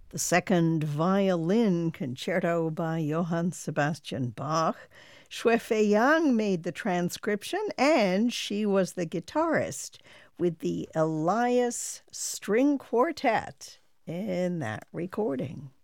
The second violin concerto by Johann Sebastian Bach. Xue Feiyang made the transcription, and she was the guitarist with the Elias String Quartet in that recording.